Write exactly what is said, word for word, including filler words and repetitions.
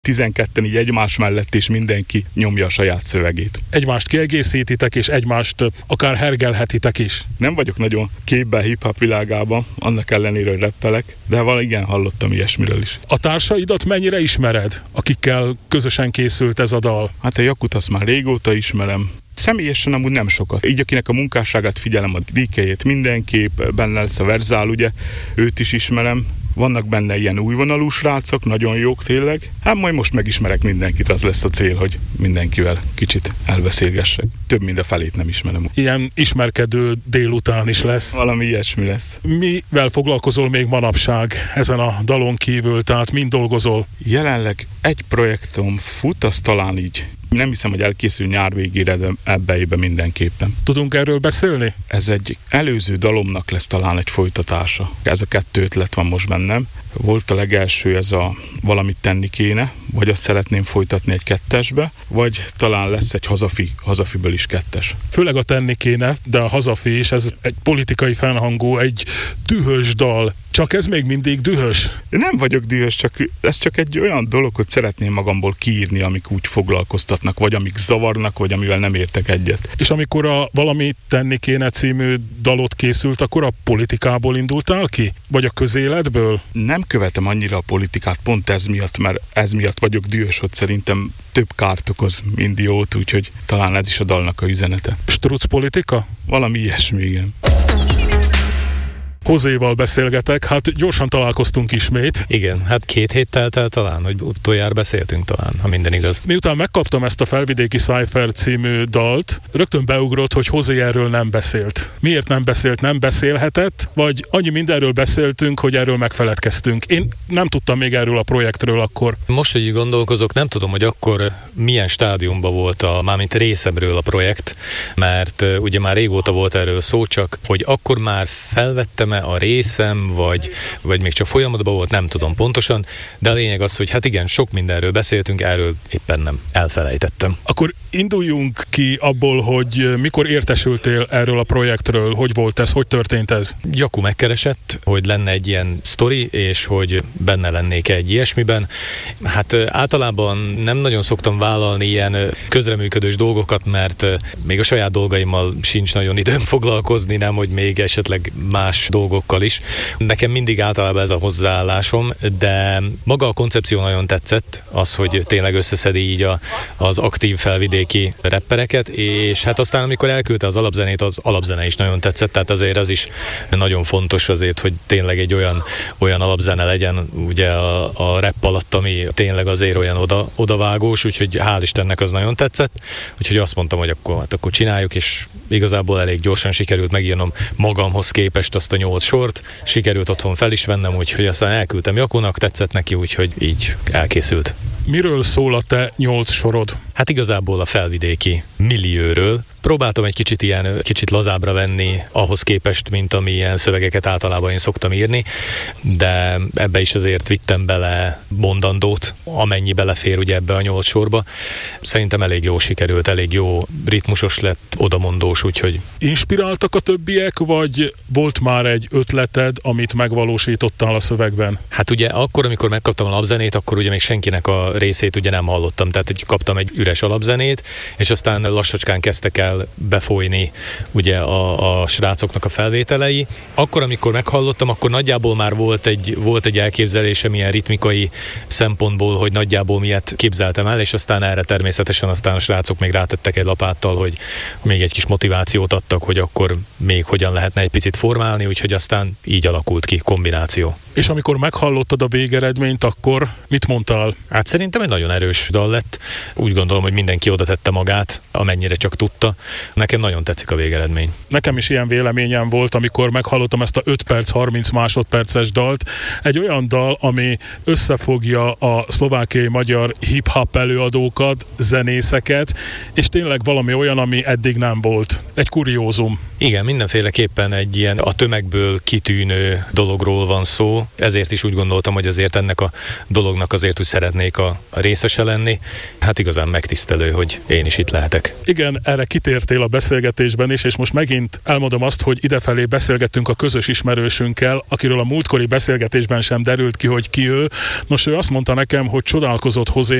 tizenketten így egymás mellett, és mindenki nyomja a saját szövegét. Egymást kiegészítitek, és egymást akár hergelhetitek is. Nem vagyok nagyon képben hip-hop világában, annak ellenére, hogy rappelek, de valami igen hallottam ilyesmiről is. A társaidat mennyire ismered, akikkel közösen készült ez a dal? Hát a Jakut azt már régóta ismerem. Személyesen amúgy nem sokat. Így akinek a munkásságát figyelem, a dé ká-jét mindenképp, benne lesz a Verzál, ugye, őt is ismerem. Vannak benne ilyen újvonalú srácok, nagyon jók tényleg. Hát majd most megismerek mindenkit, az lesz a cél, hogy mindenkivel kicsit elbeszélgessek. Több mint a felét nem ismerem. Ilyen ismerkedő délután is lesz. Valami ilyesmi lesz. Mivel foglalkozol még manapság ezen a dalon kívül, tehát mind dolgozol? Jelenleg egy projektom fut, az talán így. Nem hiszem, hogy elkészül nyár végére, de ebbe-ébe mindenképpen. Tudunk erről beszélni? Ez egy előző dalomnak lesz talán egy folytatása. Ez a kettő ötlet van most bennem. Volt a legelső, ez a Valamit tenni kéne, vagy azt szeretném folytatni egy kettesbe, vagy talán lesz egy hazafi, hazafiből is kettes. Főleg a tenni kéne, de a hazafi is, ez egy politikai fennhangú, egy dühös dal. Csak ez még mindig dühös? Nem vagyok dühös, csak ez csak egy olyan dolog, hogy szeretném magamból kiírni, amik úgy foglalkoztatnak, vagy amik zavarnak, vagy amivel nem értek egyet. És amikor a Valamit tenni kéne című dalot készült, akkor a politikából indultál ki? Vagy a közéletből? Nem követem annyira a politikát, pont ez miatt, mert ez miatt vagyok dühös, hogy szerintem több kárt okoz, mint jót, úgyhogy talán ez is a dalnak a üzenete. Struc politika? Valami ilyesmi, igen. Hozéval beszélgetek, hát gyorsan találkoztunk ismét. Igen, hát két hét telt el talán, hogy utoljára beszéltünk talán, ha minden igaz. Miután megkaptam ezt a Felvidéki Cypher című dalt, rögtön beugrott, hogy Hozé erről nem beszélt. Miért nem beszélt, nem beszélhetett, vagy annyi mindenről beszéltünk, hogy erről megfeledkeztünk. Én nem tudtam még erről a projektről akkor. Most, hogy így gondolkozok, nem tudom, hogy akkor milyen stádiumban volt a, mármint részemről a projekt, mert uh, ugye már régóta volt erről szó, csak hogy akkor már felvettem a részem, vagy, vagy még csak folyamatban volt, nem tudom pontosan, de a lényeg az, hogy hát igen, sok mindenről beszéltünk, erről éppen nem elfelejtettem. Akkor induljunk ki abból, hogy mikor értesültél erről a projektről, hogy volt ez, hogy történt ez? Jaku megkeresett, hogy lenne egy ilyen sztori, és hogy benne lennék egy ilyesmiben. Hát általában nem nagyon szoktam vállalni ilyen közreműködős dolgokat, mert még a saját dolgaimmal sincs nagyon időm foglalkozni, nem, hogy még esetleg más dolgokkal is. Nekem mindig általában ez a hozzáállásom, de maga a koncepció nagyon tetszett, az, hogy tényleg összeszedi így a, az aktív felvidéki rappereket, és hát aztán amikor elküldte az alapzenét, az alapzene is nagyon tetszett, tehát azért ez is nagyon fontos azért, hogy tényleg egy olyan, olyan alapzene legyen ugye a, a rap alatt, ami tényleg azért olyan oda, odavágós, úgyhogy hál' Istennek az nagyon tetszett, úgyhogy azt mondtam, hogy akkor, hát akkor csináljuk, és igazából elég gyorsan sikerült megírnom magamhoz képest azt a nyolc sort, sikerült otthon fel is vennem, úgyhogy aztán elküldtem Jakónak, tetszett neki, úgyhogy így elkészült. Miről szól a te nyolc sorod? Hát igazából a felvidéki millióről. Próbáltam egy kicsit ilyen, kicsit lazábbra venni ahhoz képest, mint amilyen szövegeket általában én szoktam írni, de ebbe is azért vittem bele mondandót, amennyi belefér ugye ebbe a nyolc sorba. Szerintem elég jó sikerült, elég jó ritmusos lett, odamondós, úgyhogy... Inspiráltak a többiek, vagy volt már egy ötleted, amit megvalósítottál a szövegben? Hát ugye akkor, amikor megkaptam a alapzenét, akkor ugye még senkinek a részét ugye nem hallottam, tehát egy, kaptam egy üres alapzenét, és aztán lassacskán kezdtek el befolyni ugye a, a srácoknak a felvételei. Akkor, amikor meghallottam, akkor nagyjából már volt egy, volt egy elképzelésem ilyen ritmikai szempontból, hogy nagyjából miért képzeltem el, és aztán erre természetesen aztán a srácok még rátettek egy lapáttal, hogy még egy kis motivációt adtak, hogy akkor még hogyan lehetne egy picit formálni, úgyhogy aztán így alakult ki kombináció. És amikor meghallottad a végeredményt, akkor mit mondtál? Hát szerintem egy nagyon erős dal lett. Úgy gondolom, hogy mindenki oda tette magát, amennyire csak tudta. Nekem nagyon tetszik a végeredmény. Nekem is ilyen véleményem volt, amikor meghallottam ezt a öt perc, harminc másodperces dalt. Egy olyan dal, ami összefogja a szlovákiai magyar hip-hop előadókat, zenészeket, és tényleg valami olyan, ami eddig nem volt. Egy kuriózum. Igen, mindenféleképpen egy ilyen a tömegből kitűnő dologról van szó, ezért is úgy gondoltam, hogy azért ennek a dolognak azért úgy szeretnék a, a részese lenni. Hát igazán megtisztelő, hogy én is itt lehetek. Igen, erre kitértél a beszélgetésben is, és most megint elmondom azt, hogy idefelé beszélgettünk a közös ismerősünkkel, akiről a múltkori beszélgetésben sem derült ki, hogy ki ő. Nos, ő azt mondta nekem, hogy csodálkozott José